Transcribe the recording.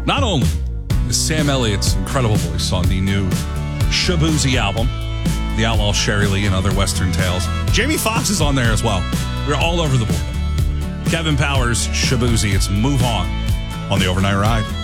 Not only is Sam Elliott's incredible voice on the new Shaboozey album, The Outlaw Sherry Lee and Other Western Tales, Jamie Foxx is on there as well. We're all over the board. Kevin Powers, Shaboozey, it's Move On the Overnight Ride.